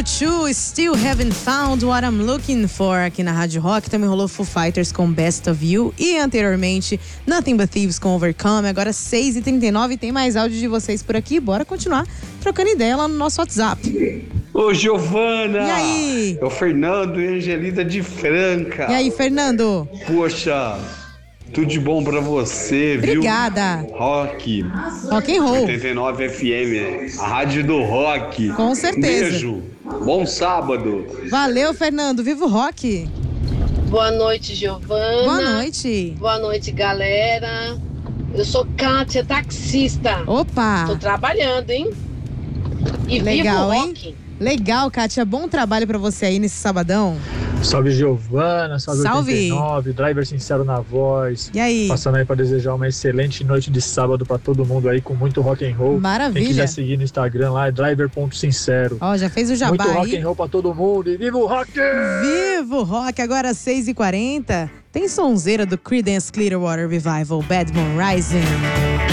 U2, Still Haven't Found What I'm Looking For aqui na Rádio Rock. Também rolou Foo Fighters com Best of You. E anteriormente, Nothing But Thieves com Overcome. Agora 6h39, tem mais áudio de vocês por aqui. Bora continuar trocando ideia lá no nosso WhatsApp. Ô, Giovana! E aí? É o Fernando e a Angelita de Franca. E aí, Fernando? Poxa, tudo de bom pra você, viu? Obrigada. Rock Rock and Roll. 89 FM, a rádio do rock. Com certeza. Beijo, bom sábado. Valeu, Fernando. Viva o rock. Boa noite, Giovana. Boa noite. Boa noite, galera. Eu sou Kátia, taxista. Opa. Tô trabalhando, hein? E legal, vivo o hein? rock. Legal, Kátia. Bom trabalho pra você aí nesse sabadão. Salve, Giovana. Salve 89. Driver sincero na voz. E aí? Passando aí pra desejar uma excelente noite de sábado pra todo mundo aí, com muito rock and roll. Maravilha. Quem quiser seguir no Instagram lá é driver.sincero. Ó, já fez o jabá muito rock aí. and roll pra todo mundo. E viva o rock! Viva o rock! Agora 6h40. Tem sonzeira do Creedence Clearwater Revival, Bad Moon Rising.